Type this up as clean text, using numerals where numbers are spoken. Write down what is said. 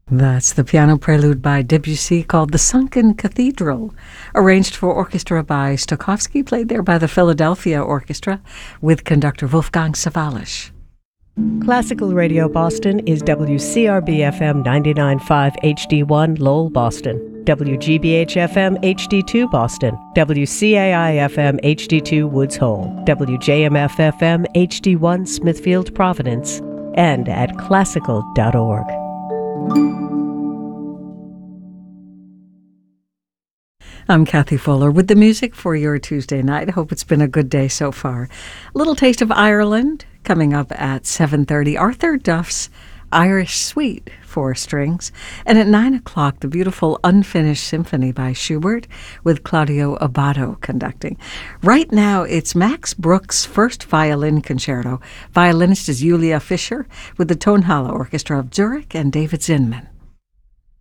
That's the piano prelude by Debussy called The Sunken Cathedral, arranged for orchestra by Stokowski, played there by the Philadelphia Orchestra with conductor Wolfgang Sawallisch. Classical Radio Boston is WCRB-FM 99.5 HD1 Lowell, Boston, WGBH-FM HD2 Boston, WCAI-FM HD2 Woods Hole, WJMF-FM HD1 Smithfield, Providence, and at classical.org. I'm Kathy Fuller with the music for your Tuesday night. I hope it's been a good day so far. A little taste of Ireland coming up at 7:30. Arthur Duff's Irish Suite, 4 strings. And at 9 o'clock, the beautiful Unfinished Symphony by Schubert with Claudio Abbado conducting. Right now, it's Max Bruch's first violin concerto. Violinist is Julia Fischer with the Tonhalle Orchestra of Zurich and David Zinman.